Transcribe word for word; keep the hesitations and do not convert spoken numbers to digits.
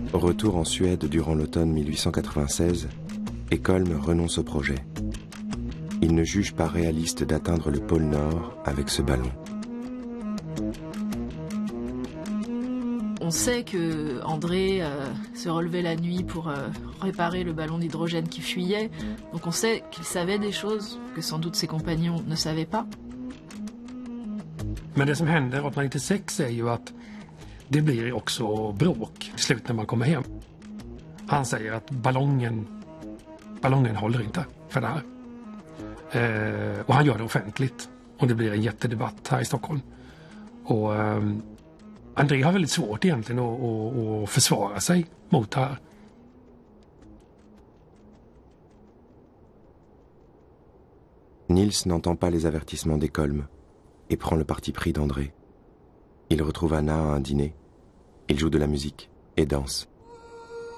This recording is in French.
Au retour en Suède durant l'automne mille huit cent quatre-vingt-seize, Ekholm renonce au projet. Il ne juge pas réaliste d'atteindre le pôle Nord avec ce ballon. On sait que André euh, se relevait la nuit pour euh, réparer le ballon d'hydrogène qui fuyait. Donc on sait qu'il savait des choses que sans doute ses compagnons ne savaient pas. Men det som händer arton nittiosex är ju att det blir också bråk till slut när man kommer hem. Han säger att ballongen, ballongen håller inte för det här. Eh, och han gör det offentligt. Och det blir en jättedebatt här i Stockholm. Och eh, André har väldigt svårt egentligen att, att, att försvara sig mot det här. Nils n'entend pas les avertissements d'Ekholm et prend le parti pris d'André. Il retrouve Anna à un dîner. Ils jouent de la musique et dansent.